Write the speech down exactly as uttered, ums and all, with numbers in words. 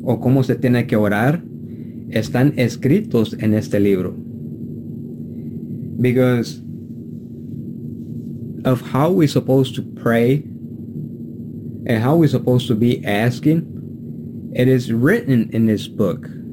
o cómo se tiene que orar están escritos en este libro. Because of how we're supposed to pray and how we're supposed to be asking, it is written in this book.